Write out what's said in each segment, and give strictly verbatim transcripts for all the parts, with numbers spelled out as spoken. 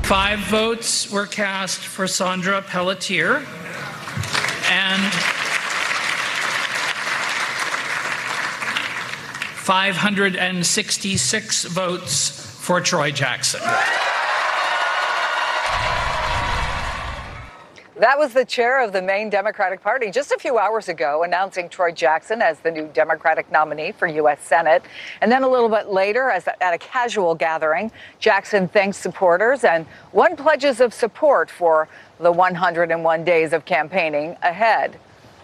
Five votes were cast for Sandra Pelletier, and five hundred sixty-six votes for Troy Jackson. That was the chair of the Maine Democratic Party just a few hours ago announcing Troy Jackson as the new Democratic nominee for U S Senate. And then a little bit later, as a, at a casual gathering, Jackson thanked supporters and won pledges of support for the one hundred one days of campaigning ahead.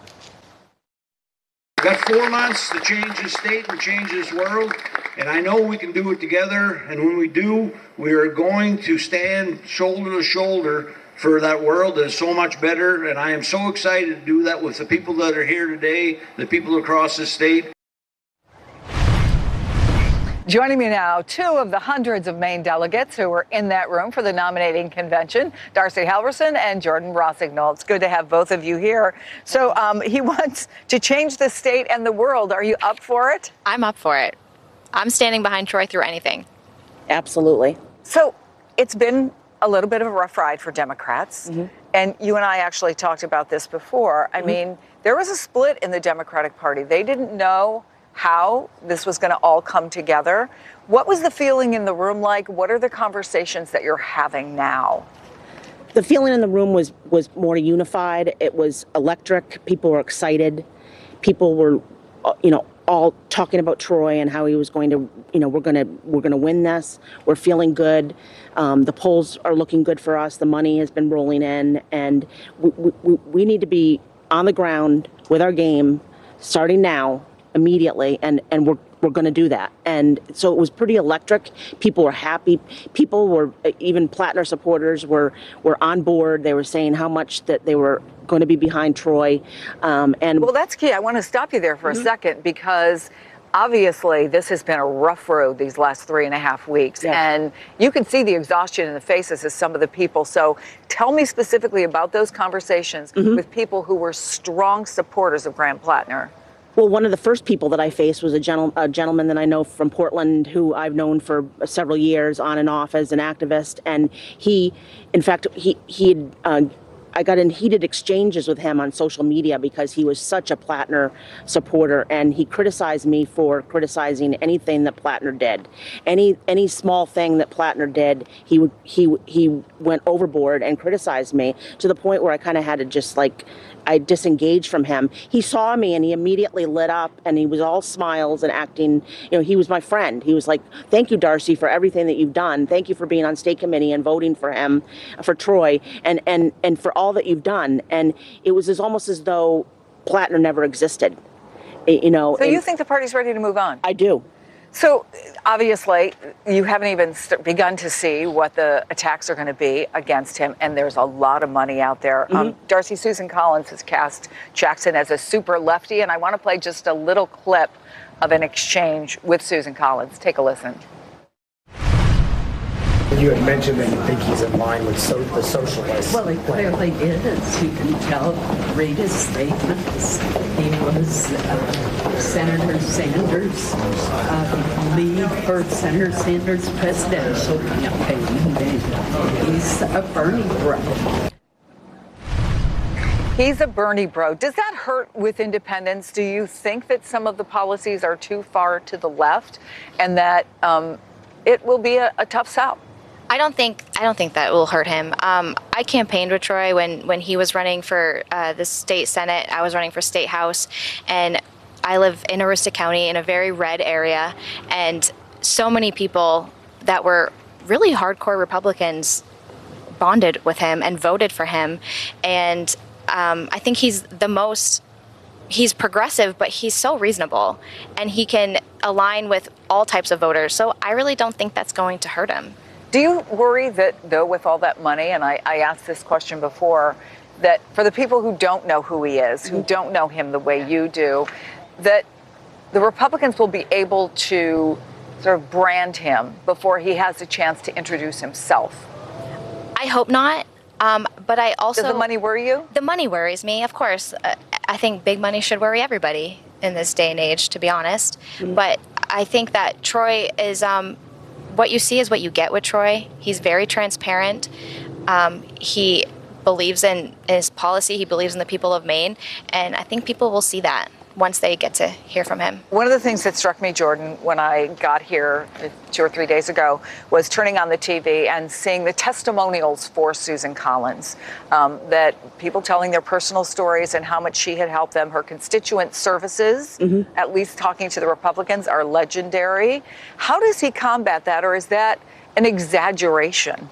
We've got four months to change this state and change this world, and I know we can do it together. And when we do, we are going to stand shoulder to shoulder for that world that is so much better. And I am so excited to do that with the people that are here today, the people across the state. Joining me now, two of the hundreds of Maine delegates who were in that room for the nominating convention, Darcy Halverson and Jordan Rossignol. It's good to have both of you here. So um, he wants to change the state and the world. Are you up for it? I'm up for it. I'm standing behind Troy through anything. Absolutely. So it's been a little bit of a rough ride for Democrats. Mm-hmm. And you and I actually talked about this before. I mm-hmm. mean, there was a split in the Democratic Party. They didn't know how this was going to all come together. What was the feeling in the room like? What are the conversations that you're having now? The feeling in the room was was more unified. It was electric. People were excited. People were, you know, all talking about Troy and how he was going to, you know, we're going to we're going to win this. We're feeling good. Um, the polls are looking good for us. The money has been rolling in, and we, we, we need to be on the ground with our game starting now, immediately, and, and we're we're going to do that. And so it was pretty electric. People were happy. People were, even Plattner supporters were were on board. They were saying how much that they were going to be behind Troy. Um, and well, that's key. I want to stop you there for mm-hmm. a second, because obviously this has been a rough road these last three and a half weeks. Yes. And you can see the exhaustion in the faces of some of the people. So tell me specifically about those conversations mm-hmm. with people who were strong supporters of Graham Plattner. Well, one of the first people that I faced was a, gentle, a gentleman that I know from Portland, who I've known for several years on and off as an activist. And he, in fact, he he had, uh, I got in heated exchanges with him on social media because he was such a Plattner supporter, and he criticized me for criticizing anything that Plattner did. Any any small thing that Plattner did, he would he he went overboard and criticized me to the point where I kind of had to just like. I disengaged from him. He saw me and he immediately lit up, and he was all smiles and acting, you know, he was my friend. He was like, thank you, Darcy, for everything that you've done. Thank you for being on state committee and voting for him, for Troy, and, and, and for all that you've done. And it was as, almost as though Plattner never existed, you know. So you think the party's ready to move on? I do. So obviously, you haven't even st- begun to see what the attacks are going to be against him, and there's a lot of money out there. Mm-hmm. Um, Darcy, Susan Collins has cast Jackson as a super lefty, and I want to play just a little clip of an exchange with Susan Collins. Take a listen. You had mentioned that you think he's in line with so, the socialists. Well, he clearly is. You can tell, read his statements. He was uh, Senator Sanders' uh, lead for Senator Sanders' presidential campaign. And he's a Bernie bro. He's a Bernie bro. Does that hurt with independents? Do you think that some of the policies are too far to the left, and that um, it will be a, a tough sell? I don't think I don't think that will hurt him. Um, I campaigned with Troy when, when he was running for uh, the state Senate. I was running for state house, and I live in Aroostook County in a very red area, and so many people that were really hardcore Republicans bonded with him and voted for him. And um, I think he's the most, he's progressive, but he's so reasonable, and he can align with all types of voters. So I really don't think that's going to hurt him. Do you worry that, though, with all that money, and I, I asked this question before, that for the people who don't know who he is, who don't know him the way you do, that the Republicans will be able to sort of brand him before he has a chance to introduce himself? I hope not. Um, but I also... Does the money worry you? The money worries me, of course. Uh, I think big money should worry everybody in this day and age, to be honest. Mm-hmm. But I think that Troy is... Um, what you see is what you get with Troy. He's very transparent. Um, he believes in his policy. He believes in the people of Maine. And I think people will see that once they get to hear from him. One of the things that struck me, Jordan, when I got here two or three days ago was turning on the T V and seeing the testimonials for Susan Collins, um, that people telling their personal stories and how much she had helped them. Her constituent services, mm-hmm. at least talking to the Republicans, are legendary. How does he combat that, or is that an exaggeration?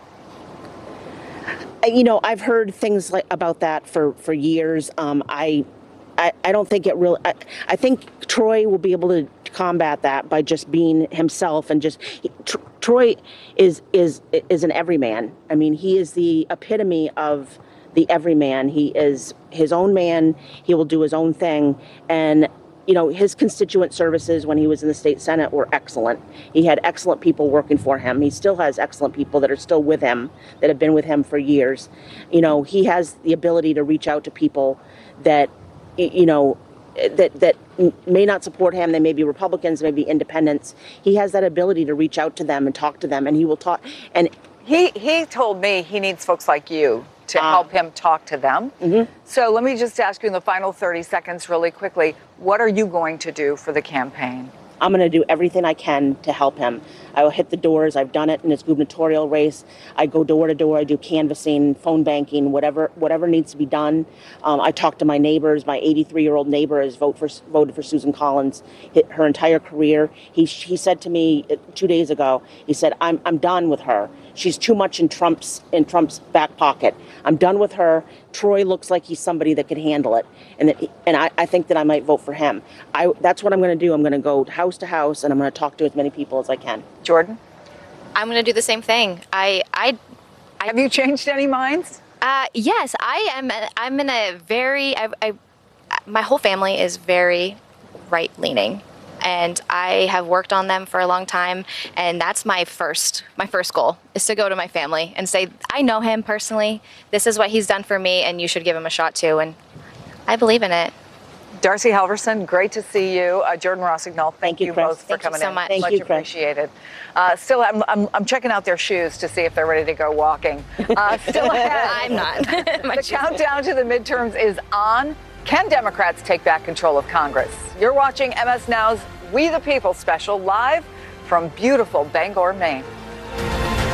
You know, I've heard things like about that for, for years. Um, I I, I don't think it really, I, I think Troy will be able to combat that by just being himself and just, he, tr- Troy is, is, is an everyman. I mean, he is the epitome of the everyman. He is his own man. He will do his own thing. And, you know, his constituent services when he was in the state Senate were excellent. He had excellent people working for him. He still has excellent people that are still with him, that have been with him for years. You know, he has the ability to reach out to people that, you know, that that may not support him. They may be Republicans, may be independents. He has that ability to reach out to them and talk to them, and he will talk. And he he told me he needs folks like you to uh, help him talk to them. Mm-hmm. So let me just ask you in the final thirty seconds really quickly, what are you going to do for the campaign? I'm going to do everything I can to help him. I will hit the doors. I've done it in his gubernatorial race. I go door to door. I do canvassing, phone banking, whatever whatever needs to be done. Um, I talk to my neighbors. My eighty-three-year-old neighbor has vote for, voted for Susan Collins her entire career. He he said to me two days ago, he said, I'm I'm done with her. She's too much in Trump's in Trump's back pocket. I'm done with her. Troy looks like he's somebody that could handle it, and that, and I, I think that I might vote for him. I that's what I'm going to do. I'm going to go house to house, and I'm going to talk to as many people as I can. Jordan, I'm going to do the same thing. I I, I have you changed any minds? Uh, yes, I am. I'm in a very. I, I my whole family is very right leaning. And I have worked on them for a long time, and that's my first my first goal is to go to my family and say, I know him personally. This is what he's done for me, and you should give him a shot too. And I believe in it. Darcy Halverson, great to see you. Uh, Jordan Rossignol, thank, thank you, you Chris. both for thank coming you so in. much. Thank much you, Chris. appreciated. Uh, still, I'm, I'm I'm checking out their shoes to see if they're ready to go walking. Uh, still ahead. I'm not. The countdown to the midterms is on. Can Democrats take back control of Congress? You're watching M S Now's We the People special live from beautiful Bangor, Maine.